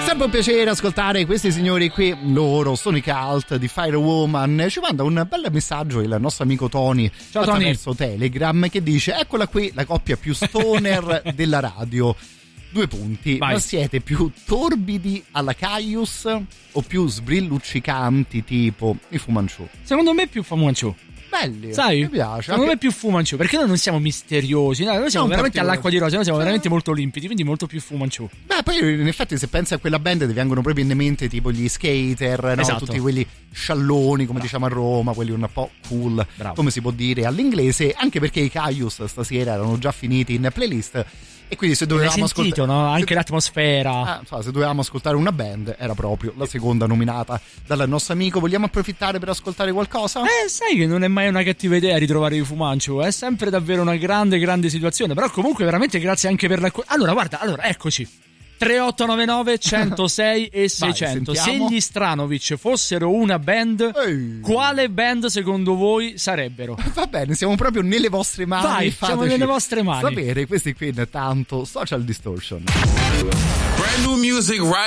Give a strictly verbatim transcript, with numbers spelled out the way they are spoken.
Sempre un piacere ascoltare questi signori qui, loro sono i Cult di Firewoman. Ci manda un bel messaggio il nostro amico Tony. Ciao, attraverso Tony. Telegram, che dice: eccola qui la coppia più stoner della radio. Due punti. Vai. Ma siete più torbidi alla Caius o più sbrilluccicanti tipo i Fu Manchu? Secondo me più Fu Manchu. Belli, sai? Mi piace. Secondo anche... me più Fu Manchu, perché noi non siamo misteriosi, no? Noi siamo non veramente all'acqua di rose, noi siamo veramente molto limpidi, quindi molto più Fu Manchu. Beh, poi in effetti se pensi a quella band ti vengono proprio in mente tipo gli skater, no? Esatto. Tutti quelli scialloni, come Bravo. diciamo a Roma, quelli un po' cool, Bravo. come si può dire all'inglese, anche perché i Caius stasera erano già finiti in playlist. E quindi se dovevamo sentito, ascoltare, no? Anche se... l'atmosfera. Ah, se dovevamo ascoltare una band, era proprio la seconda nominata dal nostro amico. Vogliamo approfittare per ascoltare qualcosa? Eh, sai che non è mai una cattiva idea ritrovare i Fu Manchu, è sempre davvero una grande, grande situazione. Però comunque veramente grazie anche per la... Allora, guarda, allora, eccoci. tre otto nove nove centosei e seicento. Vai, se gli Stranovic fossero una band, Ehi. quale band secondo voi sarebbero? Va bene, siamo proprio nelle vostre mani. Vai, siamo nelle vostre mani. Sapere, questi qui intanto Social Distortion. Brand new music right